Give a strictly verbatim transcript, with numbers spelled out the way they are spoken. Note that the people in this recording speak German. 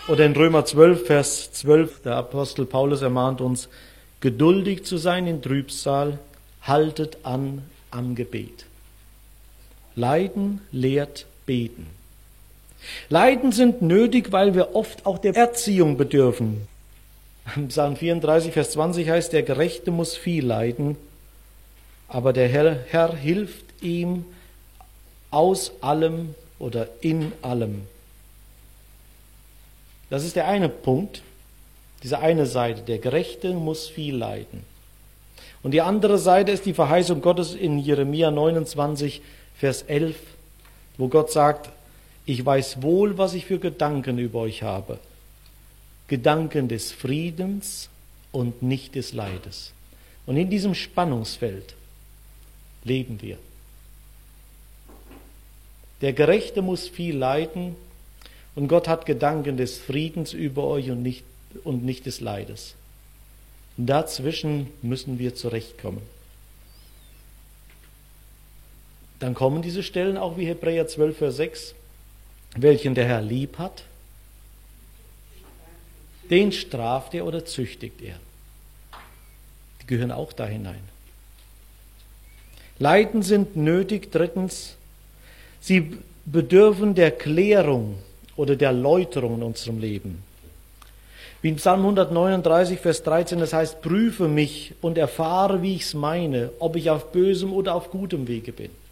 Oder in Römer zwölf, Vers zwölf, der Apostel Paulus ermahnt uns, geduldig zu sein in Trübsal, haltet an am Gebet. Leiden lehrt beten. Leiden sind nötig, weil wir oft auch der Erziehung bedürfen. Im Psalm vierunddreißig, Vers zwanzig heißt, der Gerechte muss viel leiden, aber der Herr, Herr hilft ihm aus allem oder in allem. Das ist der eine Punkt, diese eine Seite. Der Gerechte muss viel leiden. Und die andere Seite ist die Verheißung Gottes in Jeremia neunundzwanzig, Vers elf, wo Gott sagt, ich weiß wohl, was ich für Gedanken über euch habe. Gedanken des Friedens und nicht des Leides. Und in diesem Spannungsfeld leben wir. Der Gerechte muss viel leiden und Gott hat Gedanken des Friedens über euch und nicht, und nicht des Leides. Und dazwischen müssen wir zurechtkommen. Dann kommen diese Stellen auch wie Hebräer zwölf, Vers sechs, welchen der Herr lieb hat, den straft er oder züchtigt er. Die gehören auch da hinein. Leiden sind nötig. Drittens, sie bedürfen der Klärung oder der Läuterung in unserem Leben. Wie in Psalm hundertneununddreißig, Vers dreizehn, das heißt, prüfe mich und erfahre, wie ich es meine, ob ich auf bösem oder auf gutem Wege bin.